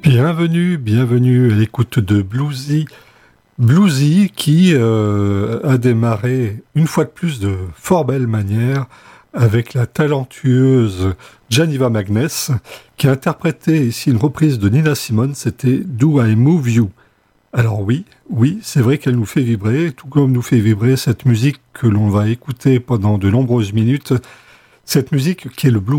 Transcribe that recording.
Bienvenue à l'écoute de Bluesy. Bluesy qui a démarré une fois de plus de fort belle manière avec la talentueuse Janiva Magness qui a interprété ici une reprise de Nina Simone, c'était Do I Move You. Alors oui, c'est vrai qu'elle nous fait vibrer, tout comme nous fait vibrer cette musique que l'on va écouter pendant de nombreuses minutes, cette musique qui est le blues.